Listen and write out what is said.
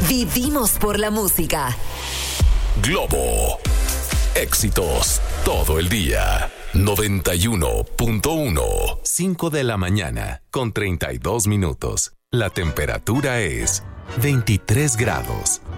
Vivimos por la música. Globo. Éxitos todo el día. 91.1. 5 de la mañana con 32 minutos. La temperatura es 23 grados.